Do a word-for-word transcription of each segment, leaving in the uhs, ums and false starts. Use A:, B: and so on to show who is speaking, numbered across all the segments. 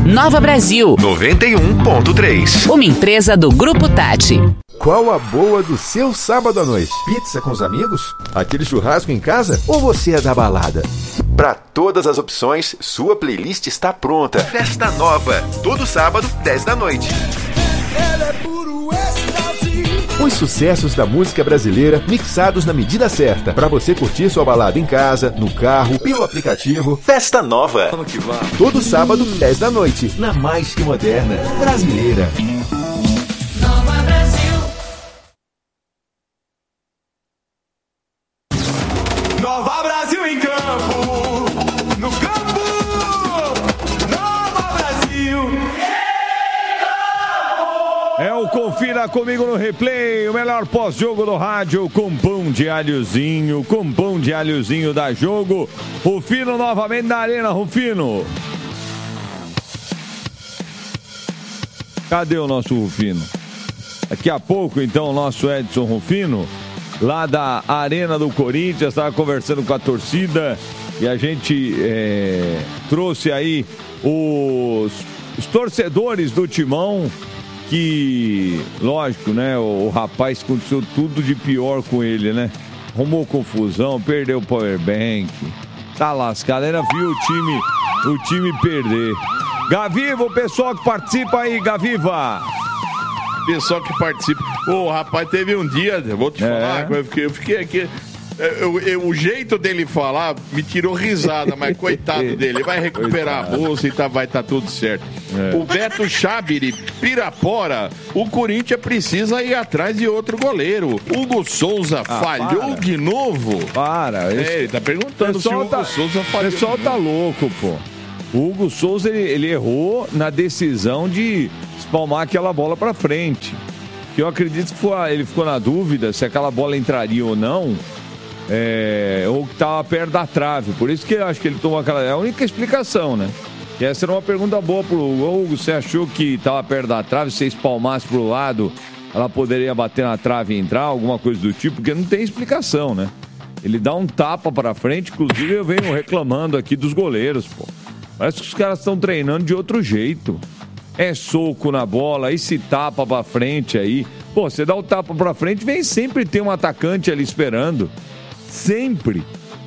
A: Nova Brasil
B: noventa e um ponto três.
A: Uma empresa do Grupo Tati.
C: Qual a boa do seu sábado à noite? Pizza com os amigos? Aquele churrasco em casa? Ou você é da balada?
B: Para todas as opções, sua playlist está pronta. Festa Nova, todo sábado, dez da noite.
D: Ela é puro êxtase.
C: Os sucessos da música brasileira mixados na medida certa, para você curtir sua balada em casa, no carro, pelo aplicativo.
B: Festa Nova.
C: Vamos que vamos. Todo sábado, dez da noite, na mais que moderna brasileira.
D: Nova Brasil. Nova Brasil em campo. No campo. Nova Brasil.
E: É o Confira Comigo no Replay, o melhor pós-jogo do rádio, com pão de alhozinho, com pão de alhozinho da Jogo. Rufino novamente na arena, Rufino. Cadê o nosso Rufino? Daqui a pouco, então, o nosso Edson Rufino, lá da Arena do Corinthians, estava conversando com a torcida e a gente é, trouxe aí os, os torcedores do Timão, que, lógico, né, o, o rapaz aconteceu tudo de pior com ele, né? Arrumou confusão, perdeu o powerbank, tá lascado, ainda viu o time, o time perder. Gaviva, o pessoal que participa aí, Gaviva.
F: Pessoal que participa. Ô, oh, rapaz, teve um dia, vou te é. falar, eu fiquei, eu fiquei aqui. Eu, eu, o jeito dele falar me tirou risada, mas coitado dele, vai recuperar coitado. a bolsa e tá, vai estar tá tudo certo. É. O Beto Chabiri, Pirapora, o Corinthians precisa ir atrás de outro goleiro. Hugo Souza ah, falhou para. de novo?
E: Para, esse...
F: é, ele tá perguntando se o Hugo
E: tá,
F: Souza falhou.
E: O pessoal tá louco, pô. O Hugo Souza, ele, ele errou na decisão de espalmar aquela bola pra frente. Que eu acredito que foi, ele ficou na dúvida se aquela bola entraria ou não. É, ou que estava perto da trave, por isso que eu acho que ele tomou aquela. É a única explicação, né? E essa era uma pergunta boa pro Hugo. Você achou que estava perto da trave? Se você espalmasse pro lado, ela poderia bater na trave e entrar, alguma coisa do tipo? Porque não tem explicação, né? Ele dá um tapa pra frente, inclusive eu venho reclamando aqui dos goleiros, pô. Parece que os caras estão treinando de outro jeito. É soco na bola, aí se tapa pra frente aí. Pô, você dá o tapa pra frente, vem sempre ter um atacante ali esperando. Sempre.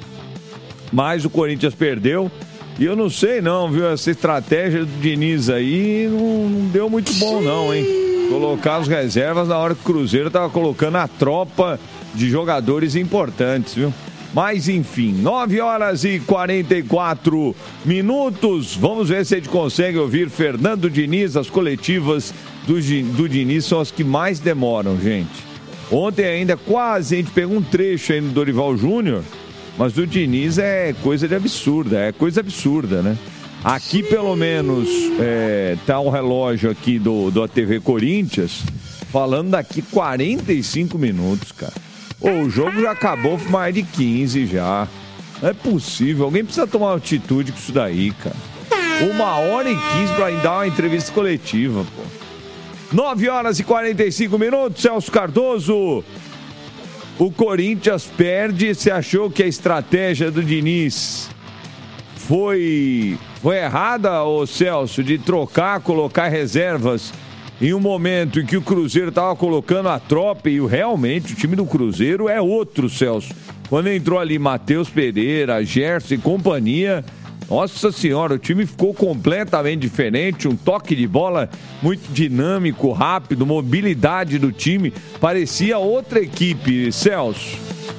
E: Mas o Corinthians perdeu. E eu não sei não, viu? Essa estratégia do Diniz aí não, não deu muito bom não, hein? Colocar as reservas na hora que o Cruzeiro tava colocando a tropa de jogadores importantes, viu? Mas enfim, nove horas e quarenta e quatro minutos. Vamos ver se a gente consegue ouvir Fernando Diniz. As coletivas do, do Diniz são as que mais demoram, gente. Ontem ainda quase a gente pegou um trecho aí no Dorival Júnior, mas o Diniz é coisa de absurda, é coisa absurda, né? Aqui pelo menos é, tá um relógio aqui do, do T V Corinthians falando daqui quarenta e cinco minutos, cara. Ô, o jogo já acabou por mais de quinze já. Não é possível, alguém precisa tomar atitude com isso daí, cara. Uma hora e quinze pra dar uma entrevista coletiva, pô. nove horas e quarenta e cinco minutos, Celso Cardoso. O Corinthians perde. Você achou que a estratégia do Diniz foi, foi errada, ô Celso, de trocar, colocar reservas em um momento em que o Cruzeiro estava colocando a tropa e realmente o time do Cruzeiro é outro, Celso. Quando entrou ali Matheus Pereira, Gerson e companhia... Nossa senhora, o time ficou completamente diferente, um toque de bola muito dinâmico, rápido, mobilidade do time, parecia outra equipe, Celso.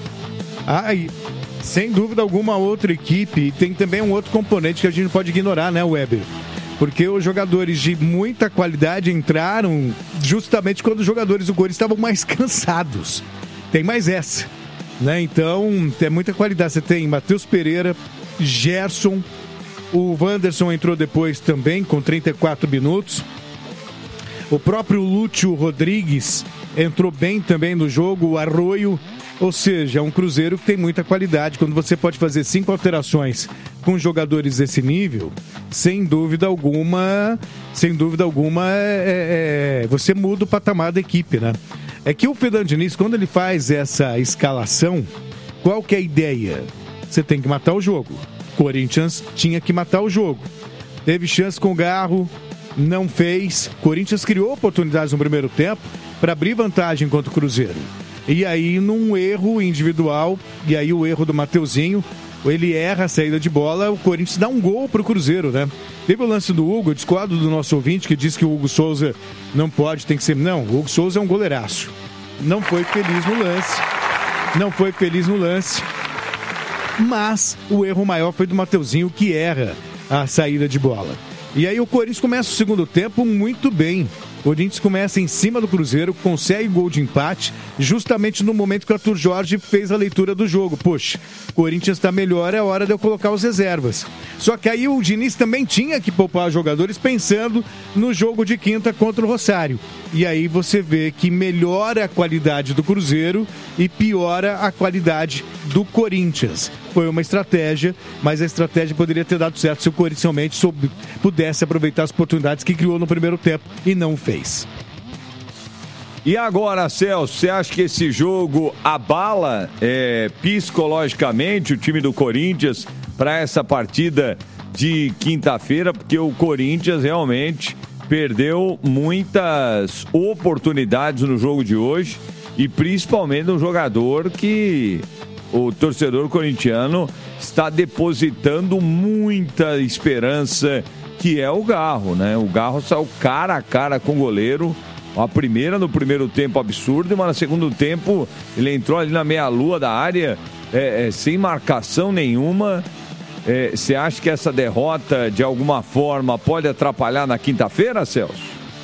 G: Ai, sem dúvida alguma outra equipe, e tem também um outro componente que a gente não pode ignorar, né, Weber? Porque os jogadores de muita qualidade entraram justamente quando os jogadores do Corinthians estavam mais cansados. Tem mais essa, né? Então, tem muita qualidade. Você tem Matheus Pereira, Gerson, o Wanderson entrou depois também com trinta e quatro minutos. O próprio Lúcio Rodrigues entrou bem também no jogo, o Arroio. Ou seja, é um Cruzeiro que tem muita qualidade. Quando você pode fazer cinco alterações com jogadores desse nível, sem dúvida alguma, sem dúvida alguma, é, é, você muda o patamar da equipe, né? É que o Fernando Diniz, quando ele faz essa escalação, qual que é a ideia? Você tem que matar o jogo. Corinthians tinha que matar o jogo. teve chance com o Garro, não fez. Corinthians criou oportunidades no primeiro tempo para abrir vantagem contra o Cruzeiro. E aí, num erro individual, e aí o erro do Mateuzinho, ele erra a saída de bola, o Corinthians dá um gol pro Cruzeiro, né? Teve o lance do Hugo, eu discordo do nosso ouvinte que diz que o Hugo Souza não pode, tem que ser... Não, o Hugo Souza é um goleiraço. Não foi feliz no lance, não foi feliz no lance, mas o erro maior foi do Mateuzinho, que erra a saída de bola. E aí o Corinthians começa o segundo tempo muito bem. O Corinthians começa em cima do Cruzeiro, consegue gol de empate, justamente no momento que o Arthur Jorge fez a leitura do jogo. Poxa, o Corinthians está melhor, é hora de eu colocar os reservas. Só que aí o Diniz também tinha que poupar os jogadores pensando no jogo de quinta contra o Rosário. E aí você vê que melhora a qualidade do Cruzeiro e piora a qualidade do Corinthians. Foi uma estratégia, mas a estratégia poderia ter dado certo se o Corinthians realmente soube, pudesse aproveitar as oportunidades que criou no primeiro tempo e não fez.
E: E agora, Celso, você acha que esse jogo abala é, psicologicamente o time do Corinthians para essa partida de quinta-feira? Porque o Corinthians realmente perdeu muitas oportunidades no jogo de hoje e principalmente um jogador que o torcedor corintiano está depositando muita esperança, que é o Garro, né? O Garro saiu cara a cara com o goleiro. A primeira no primeiro tempo absurdo, mas no segundo tempo ele entrou ali na meia-lua da área, é, é, sem marcação nenhuma. Você é, acha que essa derrota, de alguma forma, pode atrapalhar na quinta-feira, Celso?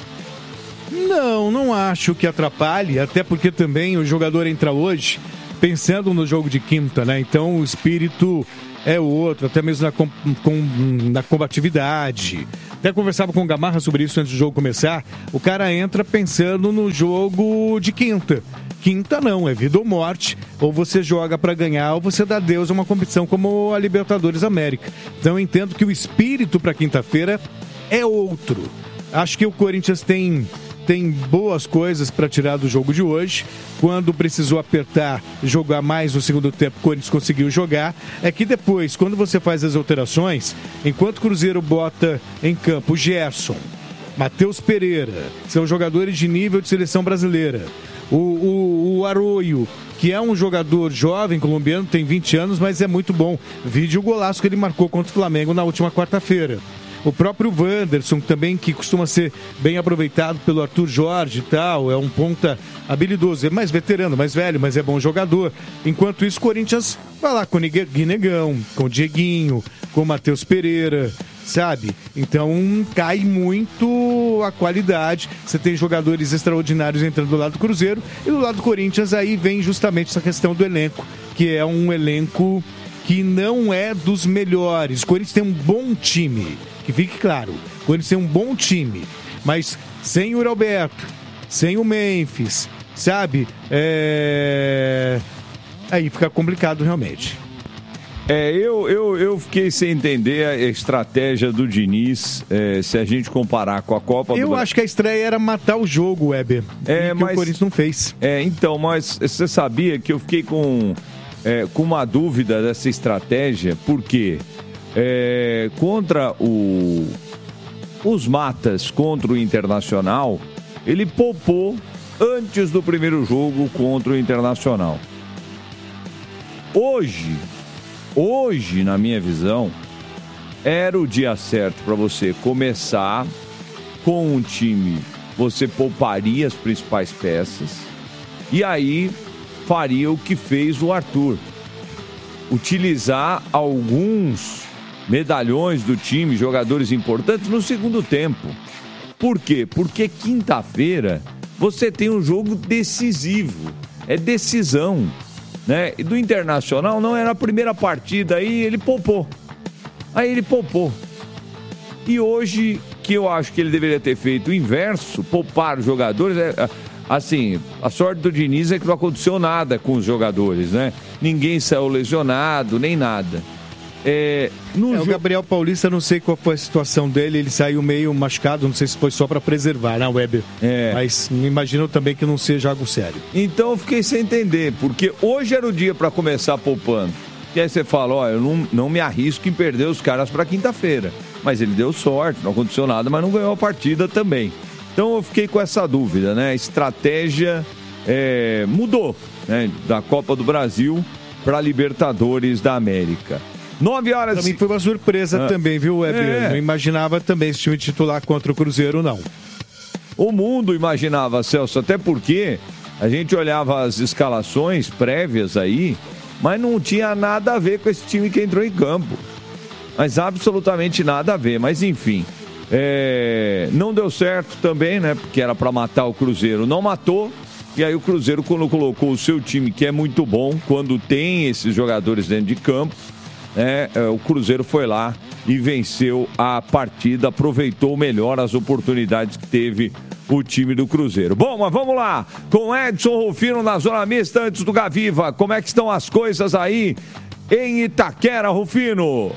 G: Não, não acho que atrapalhe, até porque também o jogador entra hoje pensando no jogo de quinta, né? Então o espírito é outro, até mesmo na, com, com, na combatividade. Até conversava com o Gamarra sobre isso antes do jogo começar. O cara entra pensando no jogo de quinta. Quinta não, é vida ou morte. Ou você joga para ganhar, ou você dá adeus a uma competição como a Libertadores América. Então eu entendo que o espírito para quinta-feira é outro. Acho que o Corinthians tem... tem boas coisas para tirar do jogo de hoje. Quando precisou apertar, jogar mais no segundo tempo, o Corinthians conseguiu jogar. É que depois, quando você faz as alterações, enquanto o Cruzeiro bota em campo o Gerson, Matheus Pereira, são jogadores de nível de seleção brasileira. O, o, o Arroio, que é um jogador jovem, colombiano, tem vinte anos, mas é muito bom. Vide o golaço que ele marcou contra o Flamengo na última quarta-feira. O próprio Wanderson, também, que costuma ser bem aproveitado pelo Arthur Jorge e tal, é um ponta habilidoso, é mais veterano, mais velho, mas é bom jogador. Enquanto isso, o Corinthians vai lá com o Guinegão, com o Dieguinho, com o Matheus Pereira, sabe? Então cai muito a qualidade. Você tem jogadores extraordinários entrando do lado do Cruzeiro, e do lado do Corinthians aí vem justamente essa questão do elenco, que é um elenco que não é dos melhores. O Corinthians tem um bom time, que fique claro, o Corinthians tem um bom time, mas sem o Alberto, sem o Memphis, sabe? É... Aí fica complicado realmente.
E: É, eu, eu, eu fiquei sem entender a estratégia do Diniz, é, se a gente comparar com a Copa
G: eu do
E: Eu
G: acho que a estreia era matar o jogo, Weber,
E: é,
G: que
E: mas,
G: o Corinthians não fez.
E: É, então, mas você sabia que eu fiquei com, é, com uma dúvida dessa estratégia, por quê? É, contra o, os Matas, contra o Internacional, ele poupou antes do primeiro jogo contra o Internacional. Hoje, hoje, na minha visão, era o dia certo para você começar com um time, você pouparia as principais peças e aí faria o que fez o Arthur. Utilizar alguns medalhões do time, jogadores importantes no segundo tempo. Por quê? Porque quinta-feira você tem um jogo decisivo, é decisão, né? E do Internacional não era a primeira partida, aí ele poupou. Aí ele poupou. E hoje, que eu acho que ele deveria ter feito o inverso, poupar os jogadores, é, assim, a sorte do Diniz é que não aconteceu nada com os jogadores, né? Ninguém saiu lesionado, nem nada. É, no
G: é,
E: jo...
G: O Gabriel Paulista, não sei qual foi a situação dele, ele saiu meio machucado, não sei se foi só para preservar, né, Weber?
E: É.
G: Mas imagino também que não seja algo sério.
E: Então eu fiquei sem entender, porque hoje era o dia para começar poupando. E aí você fala, ó, eu não, não me arrisco em perder os caras para quinta-feira. mas ele deu sorte, não aconteceu nada, mas não ganhou a partida também. Então eu fiquei com essa dúvida, né? A estratégia é, mudou, né? Da Copa do Brasil para a Libertadores da América. Nove horas...
G: Também foi uma surpresa ah. também, viu, Weber? É. Não imaginava também esse time titular contra o Cruzeiro, não.
E: O mundo imaginava, Celso, até porque a gente olhava as escalações prévias aí, mas não tinha nada a ver com esse time que entrou em campo. Mas absolutamente nada a ver, mas enfim... É, não deu certo também, né? Porque era para matar o Cruzeiro, não matou. E aí o Cruzeiro, quando colocou o seu time, que é muito bom, quando tem esses jogadores dentro de campo, né, o Cruzeiro foi lá e venceu a partida, aproveitou melhor as oportunidades que teve o time do Cruzeiro. Bom, mas vamos lá, com Edson Rufino na zona mista antes do Gaviva. Como é que estão as coisas aí em Itaquera, Rufino?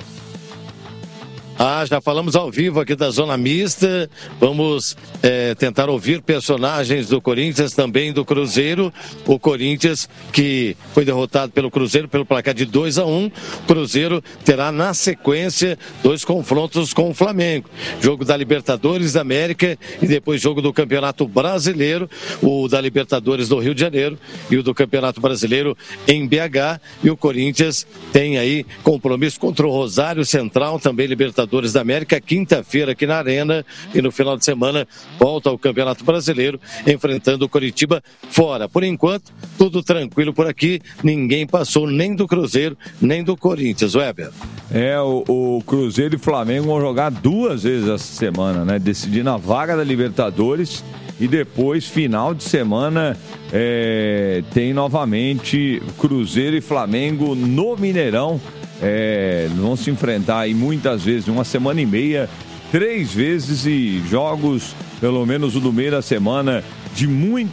H: Ah, já falamos ao vivo aqui da Zona Mista. Vamos é, tentar ouvir personagens do Corinthians, também do Cruzeiro. O Corinthians, que foi derrotado pelo Cruzeiro pelo placar de dois a um. O Cruzeiro terá na sequência dois confrontos com o Flamengo. Jogo da Libertadores da América e depois jogo do Campeonato Brasileiro. O da Libertadores do Rio de Janeiro e o do Campeonato Brasileiro em B H. E o Corinthians tem aí compromisso contra o Rosário Central, também Libertadores da América, quinta-feira aqui na Arena, e no final de semana volta ao Campeonato Brasileiro, enfrentando o Coritiba fora. Por enquanto, tudo tranquilo por aqui, ninguém passou nem do Cruzeiro, nem do Corinthians, Weber.
E: É, o, o Cruzeiro e Flamengo vão jogar duas vezes essa semana, né? Decidindo a vaga da Libertadores e depois, final de semana, é, tem novamente Cruzeiro e Flamengo no Mineirão. É, vão se enfrentar aí muitas vezes, uma semana e meia, três vezes, e jogos, pelo menos o do meio da semana, de muito